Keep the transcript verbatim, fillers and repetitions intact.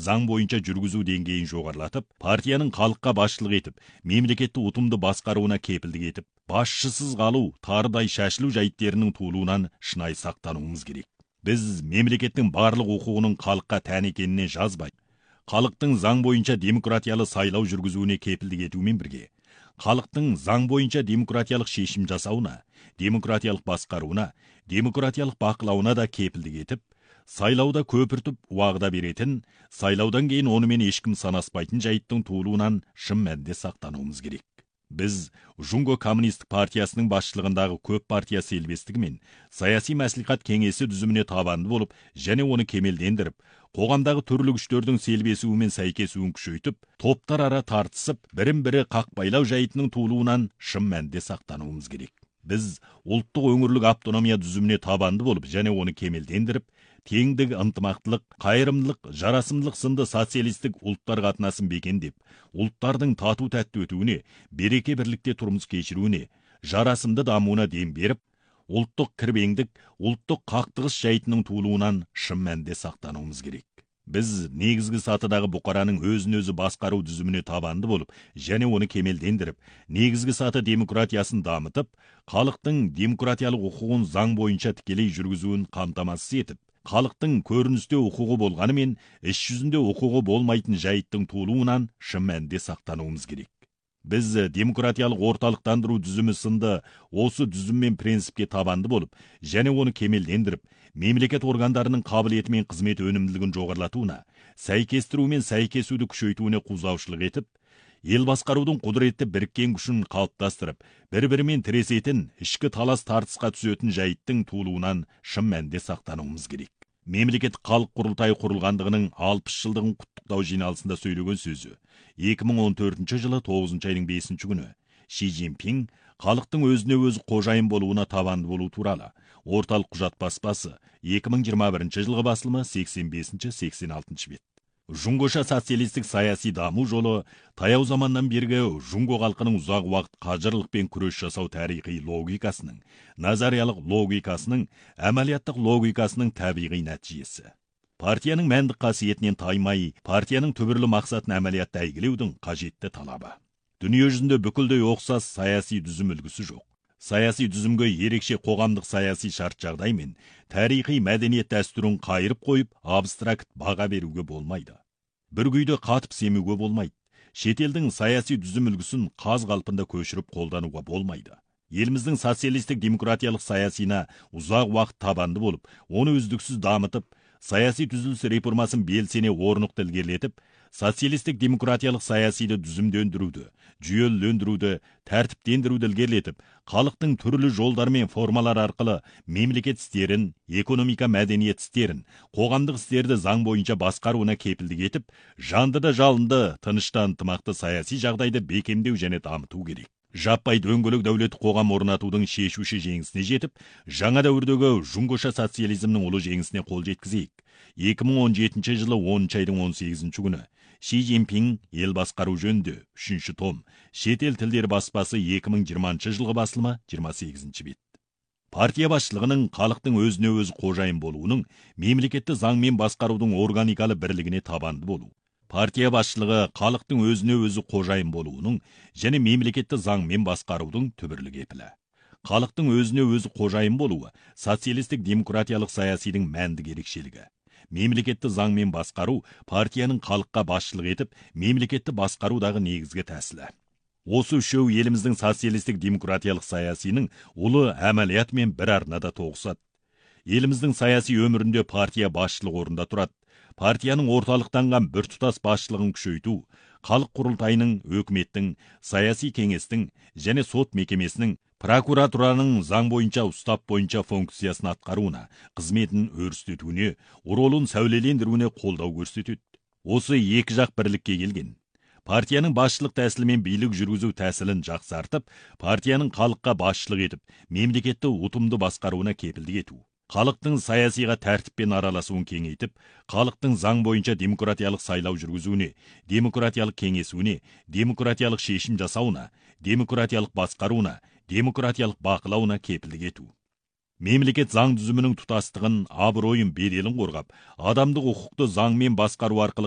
заң бойынша жүргізу деңгейін жоғарылатып, партияның халыққа басшылық етіп, мемлекетті ұтымды басқаруына кепілдік етіп, басшысыз қалу, тарыдай шашылу жайттерінің туылуынан шынайы сақтануымыз керек. Біз мемлекеттің барлық құқығының халыққа тән екеніне жазбай, халықтың заң бойынша демократиялы сайлау жүргізуіне кепілдік етумен бірге, халықтың заң бойынша демократиялық шешім жасауына, демократиялық басқаруына, демократиялық бақылауына да кепілдік етіп, сайлауда көпіртіп уағда беретін, сайлаудан кейін онымен ешкім санаспайтын жайттың туылуынан шын мәнінде сақтануымыз керек. Біз Жунго коммунистік партиясының басшылығындағы көп партия селбестігімен саяси мәслихат кеңесі дүзіміне табанды болып, және оны кемелдендіріп, қоғамдағы түрлі күштердің селбесуімен сәйкесуін күшейтіп, топтар ара тартысып, бірін-бірі қақпайлау жайтының туылуынан шын мәнінде сақтануымыз керек. Біз ұлттық өңірлік автономия дүзіміне табанды болып, және оны кемелдендіріп, теңдік, ынтымақтылық, қайырымдылық, жарасымдылық сынды социалистік ұлттар қатынасын бекендеп, ұлттардың тату-тәтті өтуіне, береке бірлікте тұрмыс кешіруіне, жарасымды дамуына дем беріп, ұлттық кірбеңдік, ұлттық қақтығыс жайтының туылуынан шын мәнінде сақтануымыз керек. Біз негізгі сатыдағы бұқараның өзін-өзі басқару дүзіміне табанды болып, және оны кемелдендіріп, негізгі саты демократиясын дамытып, халықтың демократиялық құқығын заң бойынша тікелей жүргізуін қамтамасыз етіп, халықтың көріністе құқығы болғанымен, іс жүзінде құқығы болмайтын жайттың туылуынан шын мәнінде сақтануымыз керек. Біз демократиялық орталықтандыру дүзімі сынды осы дүзіммен принципке табанды болып, және оны кемелдендіріп, мемлекет органдарының қабілеті мен қызмет өнімділігін жоғарылатуына, сәйкестіру мен сәйкесуді күшейтуіне қозғаушылық етіп, ел басқарудың құдіретті біріккен күшін қалыптастырып, бір-бірімен тіресетін, ішкі талас тартысқа түсетін жайттың туылуынан шын мәнінде сақтануымыз керек. Мемлекет халық құрылтайы құрылғандығының алпыс жылдығын құттықтау жиналысында сөйлеген сөзі екі мың он төртінші жылы тоғызыншы айдың бесінші күні Ши Цзиньпин халықтың өзіне өзі қожайын болуына табанды болу туралы орталық құжат баспасы екі мың жиырма бірінші жылғы басылымы сексен бесінші сексен алтыншы бет. Жунгоша социалистік саяси даму жолы таяу заманнан бергі Жунго халқының ұзақ уақыт қажырлықпен күрес жасау тарихи логикасының, назариялық логикасының, әмәлияттық логикасының табиғи нәтижесі. Партияның мәндік қасиетінен таймай, партияның түбірлі мақсатын әмәлиятта әйгілеудің қажетті талабы. Дүние жүзінде бүкілдей ұқсас саяси дүзім үлгісі жоқ. Саяси дүзімге ерекше қоғамдық саяси шарт жағдай мен тарихи мәдениет дәстүрін қайырып қойып, абстракт баға беруге болмайды. Бір күйді қатып семуге болмайды. Шетелдің саяси дүзім үлгісін қаз қалпында көшіріп қолдануға болмайды. Еліміздің социалистік демократиялық саясина ұзақ уақыт табанды болып, оны үздіксіз дамытып, саяси түзіліс реформасын белсене орнықты ілгерілетіп, социалистік демократиялық саясиді дүзімдендіруді, жүйелендіруді, тәртіптендіруді ілгерілетіп, халықтың түрлі жолдар мен формалар арқылы мемлекет істерін, экономика мәдениет істерін, қоғамдық істерді заң бойынша басқаруына кепілдік етіп, жанды да жалынды, тынышты ынтымақты саяси жағдайды бекемдеу және дамыту керек. Жаппай дөңгелек дәулет қоғам орнатудың шешуші жеңісіне жетіп, жаңа дәуірдегі Жунгоша социализмнің ұлы жеңісіне қол жеткізейік. екі мың он жетінші жылы оныншы айдың он сегізінші күні Ши Цзиньпин ел басқару жөнінде үшінші том шетел тілдері баспасы екі мың жиырмасыншы жылғы басылымы жиырма сегізінші бет. Партия басшылығының халықтың өзіне өзі қожайын болуының, мемлекетті заңмен басқарудың органикалы бірлігіне табанды болу. Партия басшылығы халықтың өзіне өзі қожайын болуының және мемлекетті заңмен басқарудың түбірлі кепілі. Халықтың өзіне өзі қожайын болуы социалистік демократиялық саясидің мәнді ерекшелігі. Мемлекетті заңмен басқару партияның халыққа басшылық етіп, мемлекетті басқарудағы негізгі тәсілі. Осы үшеу еліміздің социалистік демократиялық саясиның ұлы әмәлиятымен бір арнада тоғысады. Еліміздің саяси өмірінде партия басшылық орында тұрады. Партияның орталықтанған біртұтас басшылығын күшейту, халық құрылтайының, өкіметтің, саяси кеңестің және сот мекемесінің, прокуратураның заң бойынша ұстап бойынша функциясын атқаруына, қызметін өрістетуіне, ролын сәулелендіруіне қолдау көрсетеді. Осы екі жақ бірлікке келген. Партияның басшылық тәсілі мен билік жүргізу тәсілін жақсартып, партияның халыққа басшылық етіп, мемлекетті ұтымды басқаруына кепілдік ету. Халықтың саясиға тәртіппен араласуын кеңейтіп, халықтың заң бойынша демократиялық сайлау жүргізуіне, демократиялық кеңесуіне, демократиялық шешім жасауына, демократиялық басқаруына, демократиялық бақылауына кепілдік ету. Мемлекет заң дүзімінің тұтастығын, абыройын, беделін қорғап, адамдық құқықты заңмен басқару арқылы